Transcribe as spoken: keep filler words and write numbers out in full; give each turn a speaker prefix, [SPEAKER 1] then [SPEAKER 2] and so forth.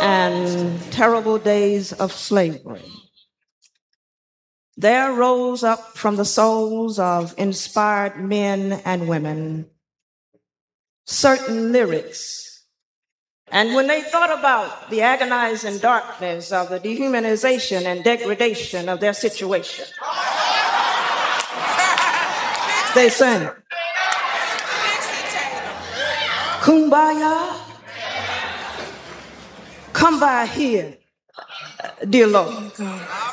[SPEAKER 1] and terrible days of slavery, there rose up from the souls of inspired men and women certain lyrics. And when they thought about the agonizing darkness of the dehumanization and degradation of their situation, they sang, Kumbaya, come by here, dear Lord.